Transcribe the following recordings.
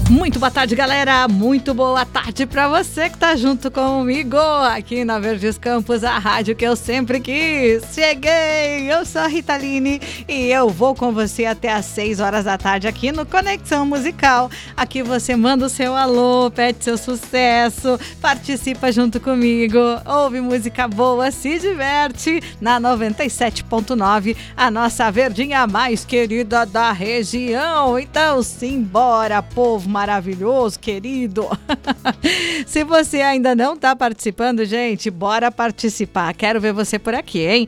Muito boa tarde, galera. Muito boa tarde para você que tá junto comigo aqui na Verdes Campos, a rádio que eu sempre quis. Cheguei! Eu sou a Rita Line e eu vou com você até às 6 horas da tarde aqui no Conexão Musical. Aqui você manda o seu alô, pede seu sucesso, participa junto comigo, ouve música boa, se diverte na 97.9, a nossa verdinha mais querida da região. Então, simbora, povo maravilhoso, querido. Se você ainda não tá participando, gente, bora participar. Quero ver você por aqui, hein?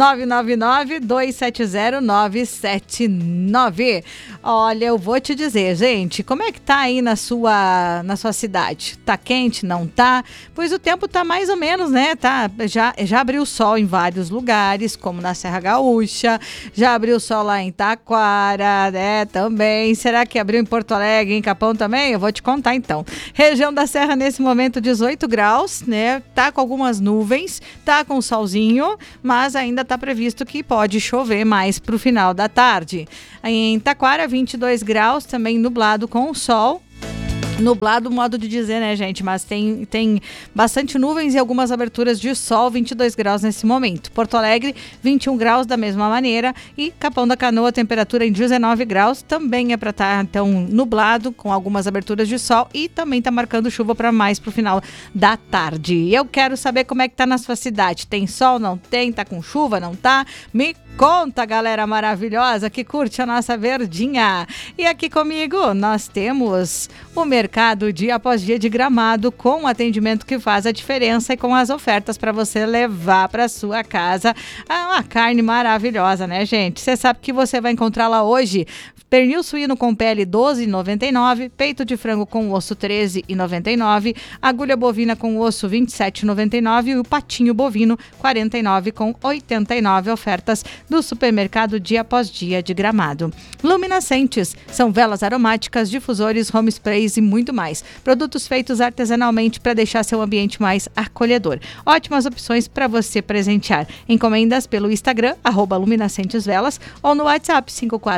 999-270-979. Olha, eu vou te dizer, gente, como é que tá aí na sua cidade? Tá quente? Não tá? Pois o tempo tá mais ou menos, né? Tá, já abriu sol em vários lugares, como na Serra Gaúcha, já abriu sol lá em Taquara, né? Também. Será que abriu em Porto Alegre, em Capão também? Eu vou te contar então. Região da Serra nesse momento 18 graus, né? Tá com algumas nuvens, tá com solzinho, mas ainda tá previsto que pode chover mais pro final da tarde. Em Taquara 22 graus, também nublado com sol. Nublado, modo de dizer, né, gente? Mas tem bastante nuvens e algumas aberturas de sol, 22 graus nesse momento. Porto Alegre, 21 graus da mesma maneira. E Capão da Canoa, temperatura em 19 graus. Também é para estar, então, nublado, com algumas aberturas de sol. E também tá marcando chuva para mais pro final da tarde. E eu quero saber como é que tá na sua cidade. Tem sol, não tem? Tá com chuva, não tá? Me conta, galera maravilhosa que curte a nossa verdinha. E aqui comigo nós temos o mercado dia após dia de Gramado, com o atendimento que faz a diferença e com as ofertas para você levar para sua casa. Uma carne maravilhosa, né, gente? Você sabe que você vai encontrar lá hoje pernil suíno com pele R$ 12,99, peito de frango com osso R$ 13,99, agulha bovina com osso R$ 27,99 e o patinho bovino R$ 49,89. Ofertas do supermercado dia após dia de Gramado. Luminascentes são velas aromáticas, difusores, home sprays e muito mais. Produtos feitos artesanalmente para deixar seu ambiente mais acolhedor. Ótimas opções para você presentear. Encomendas pelo Instagram, @luminascentesvelas, ou no WhatsApp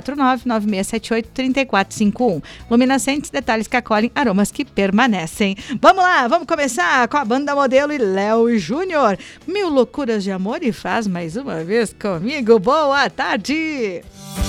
549-9678-3451. Luminascentes, detalhes que acolhem, aromas que permanecem. Vamos lá, vamos começar com a banda Modelo e Léo Júnior. 1000 loucuras de amor e faz mais uma vez comigo. Boa tarde!